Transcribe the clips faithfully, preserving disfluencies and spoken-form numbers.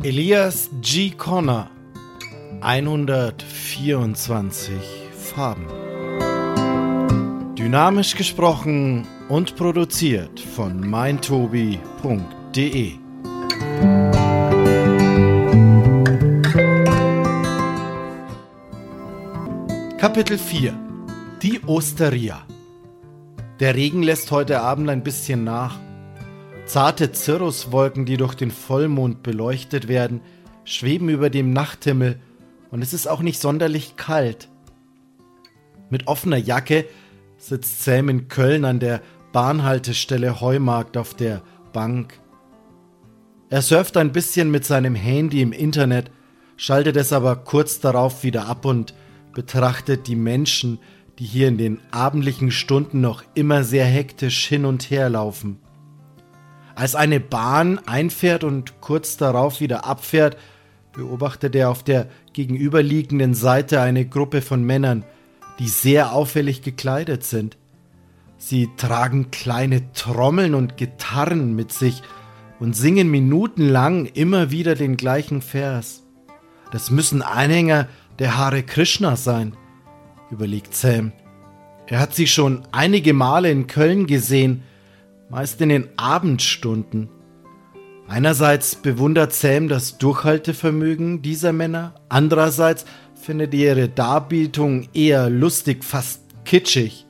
Elias G. Connor, hundertvierundzwanzig Farben. Dynamisch gesprochen und produziert von meintobi punkt de. Kapitel vier. Die Osteria. Der Regen lässt heute Abend ein bisschen nach. Zarte Cirruswolken, die durch den Vollmond beleuchtet werden, schweben über dem Nachthimmel und es ist auch nicht sonderlich kalt. Mit offener Jacke sitzt Sam in Köln an der Bahnhaltestelle Heumarkt auf der Bank. Er surft ein bisschen mit seinem Handy im Internet, schaltet es aber kurz darauf wieder ab und betrachtet die Menschen, die hier in den abendlichen Stunden noch immer sehr hektisch hin und her laufen. Als eine Bahn einfährt und kurz darauf wieder abfährt, beobachtet er auf der gegenüberliegenden Seite eine Gruppe von Männern, die sehr auffällig gekleidet sind. Sie tragen kleine Trommeln und Gitarren mit sich und singen minutenlang immer wieder den gleichen Vers. Das müssen Anhänger der Hare Krishna sein, überlegt Sam. Er hat sie schon einige Male in Köln gesehen, meist in den Abendstunden. Einerseits bewundert Sam das Durchhaltevermögen dieser Männer, andererseits findet er ihre Darbietung eher lustig, fast kitschig.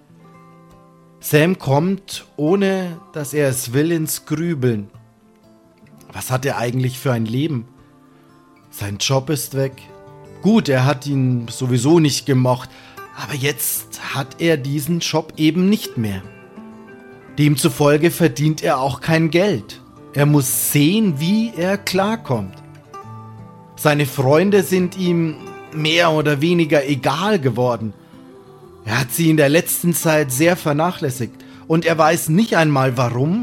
Sam kommt, ohne dass er es will, ins Grübeln. Was hat er eigentlich für ein Leben? Sein Job ist weg. Gut, er hat ihn sowieso nicht gemocht, aber jetzt hat er diesen Job eben nicht mehr. Demzufolge verdient er auch kein Geld. Er muss sehen, wie er klarkommt. Seine Freunde sind ihm mehr oder weniger egal geworden. Er hat sie in der letzten Zeit sehr vernachlässigt und er weiß nicht einmal warum.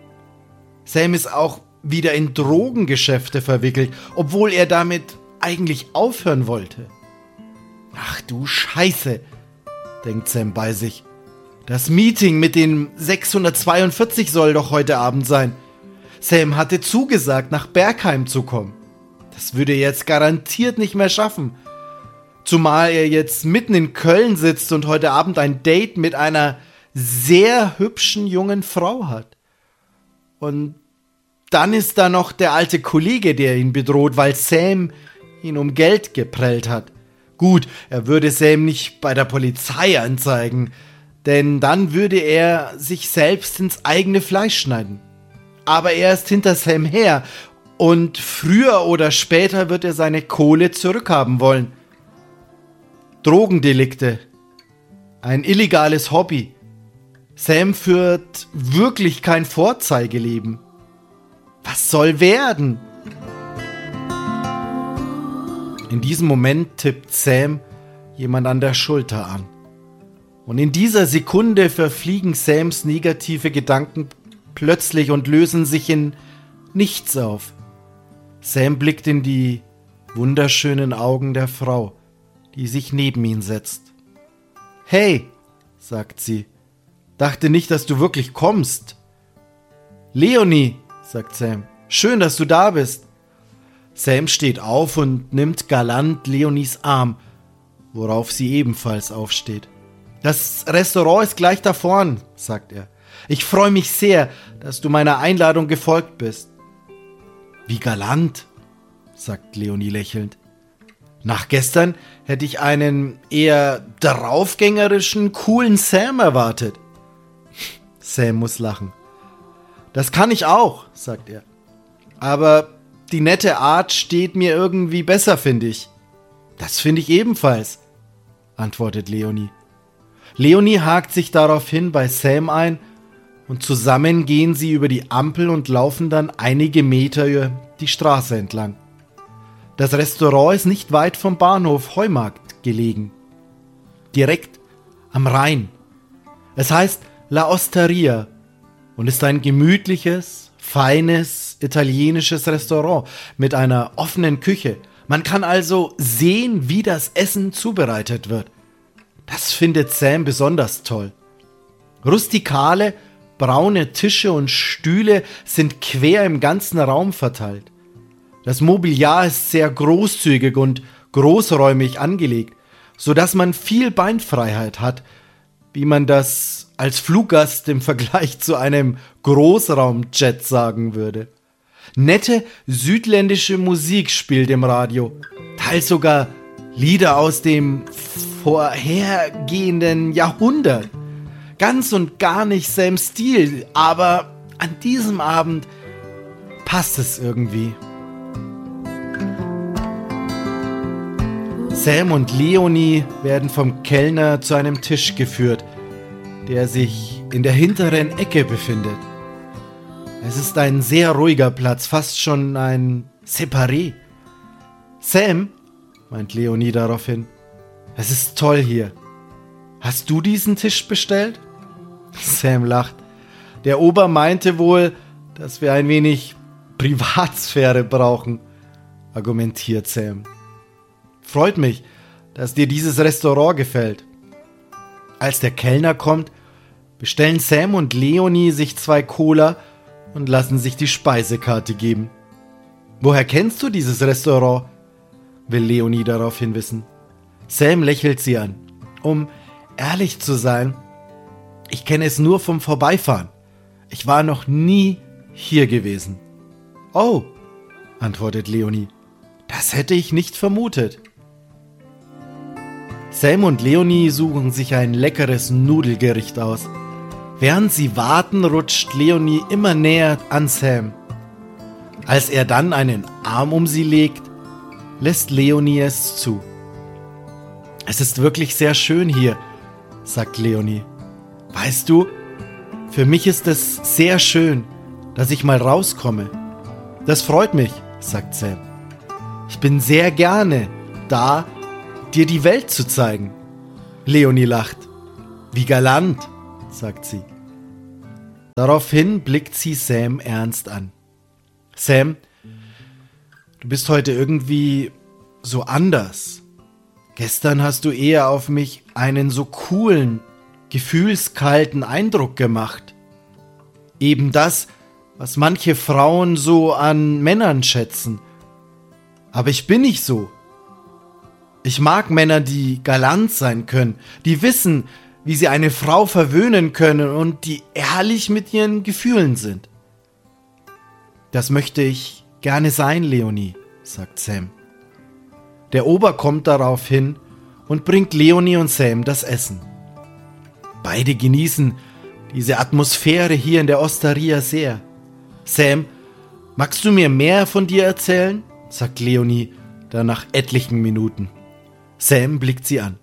Sam ist auch wieder in Drogengeschäfte verwickelt, obwohl er damit eigentlich aufhören wollte. Ach du Scheiße, denkt Sam bei sich. Das Meeting mit den sechshundertzweiundvierzig soll doch heute Abend sein. Sam hatte zugesagt, nach Bergheim zu kommen. Das würde er jetzt garantiert nicht mehr schaffen. Zumal er jetzt mitten in Köln sitzt und heute Abend ein Date mit einer sehr hübschen jungen Frau hat. Und dann ist da noch der alte Kollege, der ihn bedroht, weil Sam ihn um Geld geprellt hat. Gut, er würde Sam nicht bei der Polizei anzeigen, denn dann würde er sich selbst ins eigene Fleisch schneiden. Aber er ist hinter Sam her und früher oder später wird er seine Kohle zurückhaben wollen. Drogendelikte, ein illegales Hobby. Sam führt wirklich kein Vorzeigeleben. Was soll werden? In diesem Moment tippt Sam jemand an der Schulter an. Und in dieser Sekunde verfliegen Sams negative Gedanken plötzlich und lösen sich in nichts auf. Sam blickt in die wunderschönen Augen der Frau, die sich neben ihn setzt. »Hey«, sagt sie, »dachte nicht, dass du wirklich kommst.« »Leonie«, sagt Sam, »schön, dass du da bist.« Sam steht auf und nimmt galant Leonies Arm, worauf sie ebenfalls aufsteht. »Das Restaurant ist gleich da vorn«, sagt er. »Ich freue mich sehr, dass du meiner Einladung gefolgt bist.« »Wie galant«, sagt Leonie lächelnd. »Nach gestern hätte ich einen eher draufgängerischen, coolen Sam erwartet.« Sam muss lachen. »Das kann ich auch«, sagt er. »Aber die nette Art steht mir irgendwie besser, finde ich.« »Das finde ich ebenfalls«, antwortet Leonie. Leonie hakt sich daraufhin bei Sam ein und zusammen gehen sie über die Ampel und laufen dann einige Meter die Straße entlang. Das Restaurant ist nicht weit vom Bahnhof Heumarkt gelegen, direkt am Rhein. Es heißt La Osteria und ist ein gemütliches, feines italienisches Restaurant mit einer offenen Küche. Man kann also sehen, wie das Essen zubereitet wird. Das findet Sam besonders toll. Rustikale, braune Tische und Stühle sind quer im ganzen Raum verteilt. Das Mobiliar ist sehr großzügig und großräumig angelegt, sodass man viel Beinfreiheit hat, wie man das als Fluggast im Vergleich zu einem Großraumjet sagen würde. Nette südländische Musik spielt im Radio, teils sogar Lieder aus dem vorhergehenden Jahrhundert. Ganz und gar nicht Sams Stil, aber an diesem Abend passt es irgendwie. Sam und Leonie werden vom Kellner zu einem Tisch geführt, der sich in der hinteren Ecke befindet. Es ist ein sehr ruhiger Platz, fast schon ein Separé. Sam, meint Leonie daraufhin, es ist toll hier. Hast du diesen Tisch bestellt? Sam lacht. Der Ober meinte wohl, dass wir ein wenig Privatsphäre brauchen, argumentiert Sam. Freut mich, dass dir dieses Restaurant gefällt. Als der Kellner kommt, bestellen Sam und Leonie sich zwei Cola und lassen sich die Speisekarte geben. Woher kennst du dieses Restaurant? Will Leonie daraufhin wissen. Sam lächelt sie an. Um ehrlich zu sein, ich kenne es nur vom Vorbeifahren. Ich war noch nie hier gewesen. Oh, antwortet Leonie. Das hätte ich nicht vermutet. Sam und Leonie suchen sich ein leckeres Nudelgericht aus. Während sie warten, rutscht Leonie immer näher an Sam. Als er dann einen Arm um sie legt, lässt Leonie es zu. Es ist wirklich sehr schön hier, sagt Leonie. Weißt du, für mich ist es sehr schön, dass ich mal rauskomme. Das freut mich, sagt Sam. Ich bin sehr gerne da, dir die Welt zu zeigen. Leonie lacht. Wie galant, sagt sie. Daraufhin blickt sie Sam ernst an. Sam, du bist heute irgendwie so anders. Gestern hast du eher auf mich einen so coolen, gefühlskalten Eindruck gemacht. Eben das, was manche Frauen so an Männern schätzen. Aber ich bin nicht so. Ich mag Männer, die galant sein können, die wissen, wie sie eine Frau verwöhnen können und die ehrlich mit ihren Gefühlen sind. Das möchte ich gerne sein, Leonie, sagt Sam. Der Ober kommt darauf hin und bringt Leonie und Sam das Essen. Beide genießen diese Atmosphäre hier in der Osteria sehr. Sam, magst du mir mehr von dir erzählen? Sagt Leonie dann nach etlichen Minuten. Sam blickt sie an.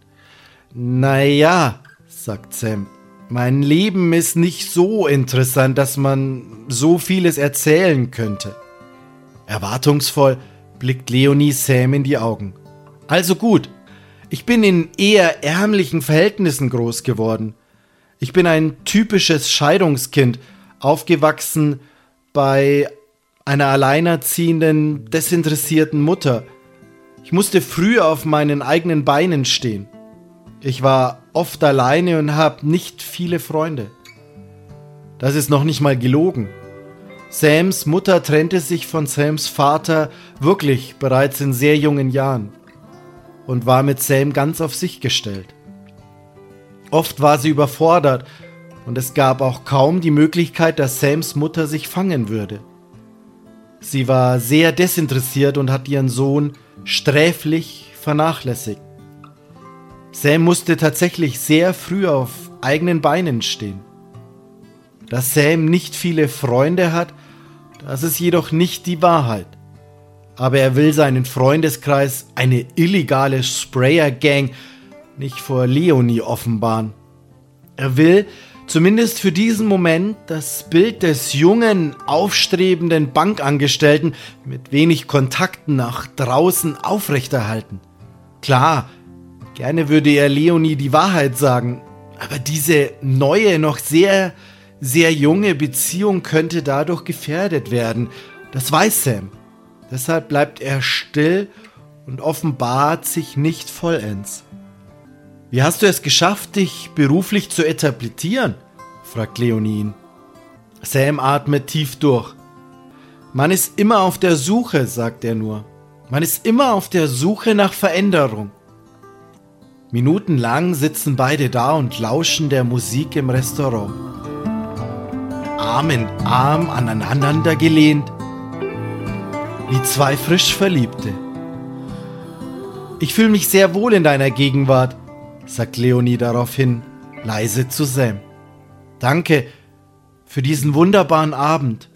Naja, sagt Sam, mein Leben ist nicht so interessant, dass man so vieles erzählen könnte. Erwartungsvoll blickt Leonie Sam in die Augen. Also gut, ich bin in eher ärmlichen Verhältnissen groß geworden. Ich bin ein typisches Scheidungskind, aufgewachsen bei einer alleinerziehenden, desinteressierten Mutter. Ich musste früh auf meinen eigenen Beinen stehen. Ich war oft alleine und habe nicht viele Freunde. Das ist noch nicht mal gelogen. Sams Mutter trennte sich von Sams Vater wirklich bereits in sehr jungen Jahren und war mit Sam ganz auf sich gestellt. Oft war sie überfordert und es gab auch kaum die Möglichkeit, dass Sams Mutter sich fangen würde. Sie war sehr desinteressiert und hat ihren Sohn sträflich vernachlässigt. Sam musste tatsächlich sehr früh auf eigenen Beinen stehen. Dass Sam nicht viele Freunde hat, das ist jedoch nicht die Wahrheit. Aber er will seinen Freundeskreis, eine illegale Sprayer-Gang, nicht vor Leonie offenbaren. Er will, zumindest für diesen Moment, das Bild des jungen, aufstrebenden Bankangestellten mit wenig Kontakten nach draußen aufrechterhalten. Klar, gerne würde er Leonie die Wahrheit sagen, aber diese neue, noch sehr, sehr junge Beziehung könnte dadurch gefährdet werden. Das weiß Sam. Deshalb bleibt er still und offenbart sich nicht vollends. Wie hast du es geschafft, dich beruflich zu etablieren? Fragt Leonie ihn. Sam atmet tief durch. Man ist immer auf der Suche, sagt er nur. Man ist immer auf der Suche nach Veränderung. Minutenlang sitzen beide da und lauschen der Musik im Restaurant. Arm in Arm aneinander gelehnt, wie zwei frisch Verliebte. Ich fühle mich sehr wohl in deiner Gegenwart, sagt Leonie daraufhin leise zu Sam. Danke für diesen wunderbaren Abend.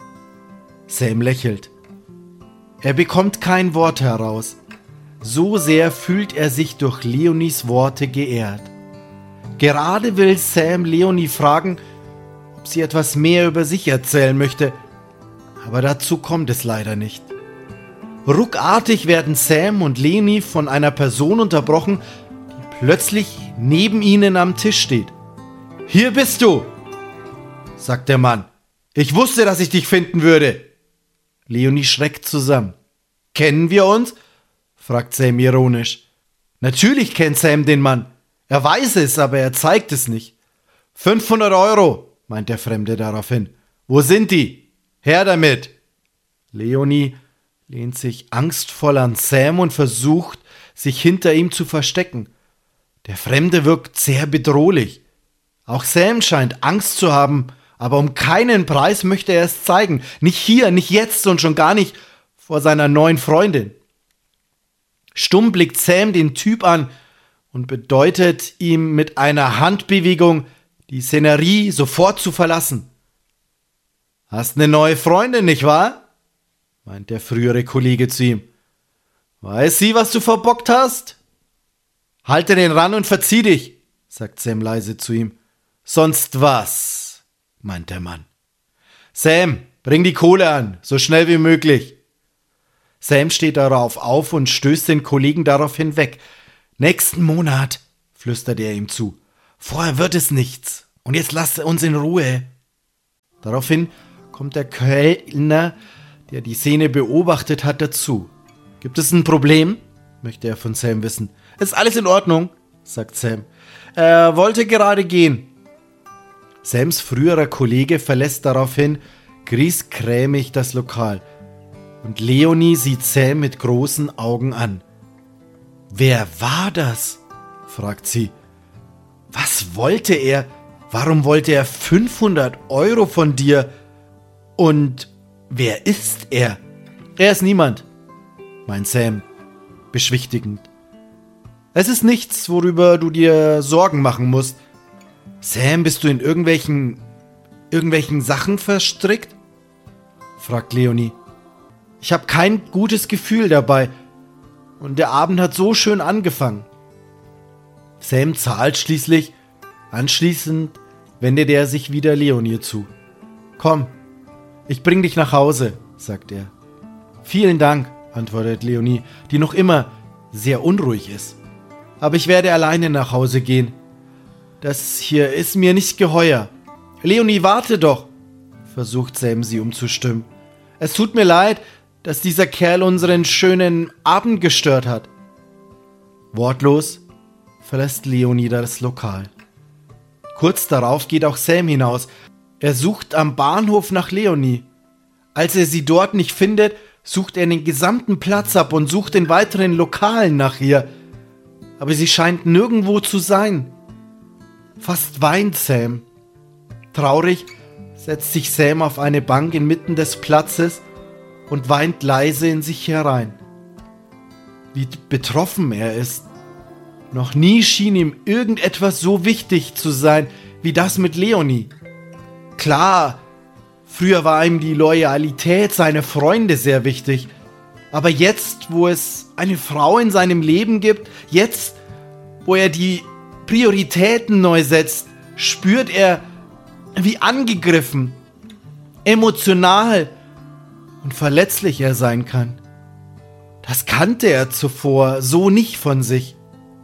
Sam lächelt. Er bekommt kein Wort heraus. So sehr fühlt er sich durch Leonies Worte geehrt. Gerade will Sam Leonie fragen, ob sie etwas mehr über sich erzählen möchte, aber dazu kommt es leider nicht. Ruckartig werden Sam und Leonie von einer Person unterbrochen, die plötzlich neben ihnen am Tisch steht. »Hier bist du«, sagt der Mann. »Ich wusste, dass ich dich finden würde.« Leonie schreckt zusammen. »Kennen wir uns?« fragt Sam ironisch. Natürlich kennt Sam den Mann. Er weiß es, aber er zeigt es nicht. fünfhundert Euro, meint der Fremde daraufhin. Wo sind die? Her damit. Leonie lehnt sich angstvoll an Sam und versucht, sich hinter ihm zu verstecken. Der Fremde wirkt sehr bedrohlich. Auch Sam scheint Angst zu haben, aber um keinen Preis möchte er es zeigen. Nicht hier, nicht jetzt und schon gar nicht vor seiner neuen Freundin. Stumm blickt Sam den Typ an und bedeutet ihm mit einer Handbewegung, die Szenerie sofort zu verlassen. »Hast eine neue Freundin, nicht wahr?« meint der frühere Kollege zu ihm. »Weiß sie, was du verbockt hast?« »Halte den ran und verzieh dich«, sagt Sam leise zu ihm. »Sonst was?«, meint der Mann. »Sam, bring die Kohle an, so schnell wie möglich.« Sam steht darauf auf und stößt den Kollegen darauf hinweg. »Nächsten Monat«, flüstert er ihm zu. »Vorher wird es nichts. Und jetzt lasst uns in Ruhe.« Daraufhin kommt der Kellner, der die Szene beobachtet hat, dazu. »Gibt es ein Problem?«, möchte er von Sam wissen. »Ist alles in Ordnung?«, sagt Sam. »Er wollte gerade gehen.« Sams früherer Kollege verlässt daraufhin griesgrämig das Lokal. Und Leonie sieht Sam mit großen Augen an. »Wer war das?«, fragt sie. »Was wollte er? Warum wollte er fünfhundert Euro von dir? Und wer ist er?« »Er ist niemand«, meint Sam, beschwichtigend. »Es ist nichts, worüber du dir Sorgen machen musst. Sam, bist du in irgendwelchen, irgendwelchen Sachen verstrickt?«, fragt Leonie. »Ich habe kein gutes Gefühl dabei. Und der Abend hat so schön angefangen.« Sam zahlt schließlich. Anschließend wendet er sich wieder Leonie zu. »Komm, ich bring dich nach Hause«, sagt er. »Vielen Dank«, antwortet Leonie, die noch immer sehr unruhig ist. »Aber ich werde alleine nach Hause gehen. Das hier ist mir nicht geheuer.« »Leonie, warte doch«, versucht Sam sie umzustimmen. »Es tut mir leid, dass dieser Kerl unseren schönen Abend gestört hat.« Wortlos verlässt Leonie das Lokal. Kurz darauf geht auch Sam hinaus. Er sucht am Bahnhof nach Leonie. Als er sie dort nicht findet, sucht er den gesamten Platz ab und sucht in weiteren Lokalen nach ihr. Aber sie scheint nirgendwo zu sein. Fast weint Sam. Traurig setzt sich Sam auf eine Bank inmitten des Platzes und weint leise in sich herein. Wie betroffen er ist. Noch nie schien ihm irgendetwas so wichtig zu sein wie das mit Leonie. Klar, früher war ihm die Loyalität seiner Freunde sehr wichtig. Aber jetzt, wo es eine Frau in seinem Leben gibt, jetzt, wo er die Prioritäten neu setzt, spürt er, wie angegriffen, emotional und verletzlich er sein kann. Das kannte er zuvor so nicht von sich.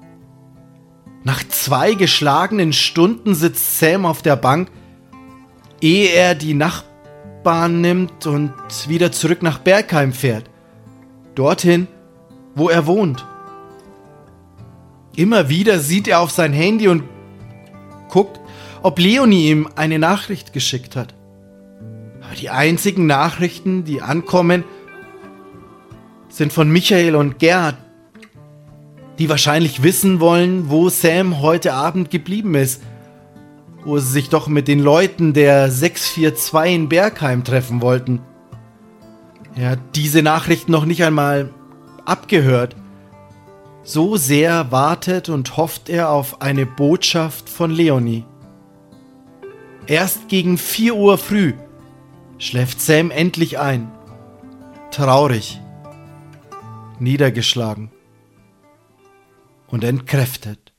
Nach zwei geschlagenen Stunden sitzt Sam auf der Bank, ehe er die Nachbahn nimmt und wieder zurück nach Bergheim fährt. Dorthin, wo er wohnt. Immer wieder sieht er auf sein Handy und guckt, ob Leonie ihm eine Nachricht geschickt hat. Die einzigen Nachrichten, die ankommen, sind von Michael und Gerd, die wahrscheinlich wissen wollen, wo Sam heute Abend geblieben ist, wo sie sich doch mit den Leuten der sechs vier zwei in Bergheim treffen wollten. Er hat diese Nachrichten noch nicht einmal abgehört. So sehr wartet und hofft er auf eine Botschaft von Leonie. Erst gegen vier Uhr früh schläft Sam endlich ein. Traurig, niedergeschlagen und entkräftet.